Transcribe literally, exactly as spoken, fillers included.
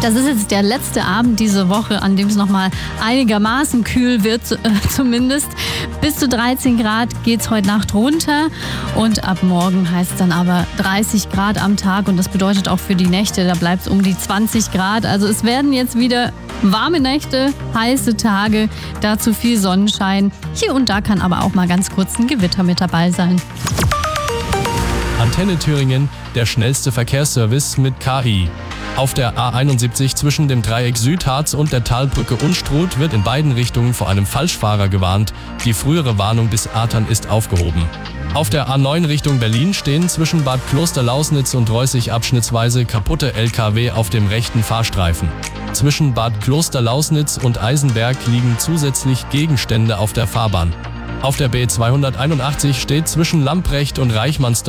Das ist jetzt der letzte Abend diese Woche, an dem es nochmal einigermaßen kühl wird, äh, zumindest. Bis zu dreizehn Grad geht es heute Nacht runter und ab morgen heißt es dann aber dreißig Grad am Tag und das bedeutet auch für die Nächte, da bleibt es um die zwanzig Grad. Also es werden jetzt wieder warme Nächte, heiße Tage, dazu viel Sonnenschein. Hier und da kann aber auch mal ganz kurz ein Gewitter mit dabei sein. Antenne Thüringen, der schnellste Verkehrsservice mit K I. Auf der A einundsiebzig zwischen dem Dreieck Südharz und der Talbrücke Unstrut wird in beiden Richtungen vor einem Falschfahrer gewarnt. Die frühere Warnung bis Artern ist aufgehoben. Auf der A neun Richtung Berlin stehen zwischen Bad Klosterlausnitz und Reußig abschnittsweise kaputte L K W auf dem rechten Fahrstreifen. Zwischen Bad Klosterlausnitz und Eisenberg liegen zusätzlich Gegenstände auf der Fahrbahn. Auf der B zweihunderteinundachtzig steht zwischen Lamprecht und Reichmannsdorf